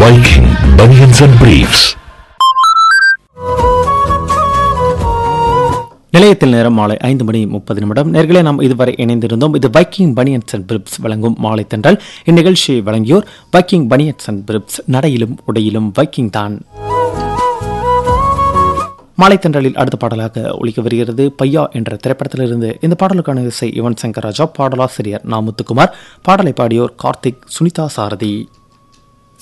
Viking Bunions and Briefs. நிலையத்தில் நேரம் மாலை 5:30 நேர்களே நாம் இதுவரை இணைந்திருந்தோம். இது வைக்கிங் பனியன்ஸ் அண்ட் பிரிப்ஸ் வழங்கும் மாலை தென்றல். இந்நிகழ்ச்சியை வழங்கியோர் வைக்கிங் பனியன்ஸ் அண்ட் பிரிப்ஸ். நடையிலும் உடையிலும் வைக்கிங் தான். மாலை தென்றலில் அடுத்த பாடலாக ஒலிக்க வருகிறது பையா என்ற திரைப்படத்திலிருந்து. இந்த பாடலுக்கான இசை யுவன் சங்கர் ராஜா, பாடலாசிரியர் நா. முத்துக்குமார், பாடலை பாடியோர் கார்த்திக், சுனிதா சாரதி.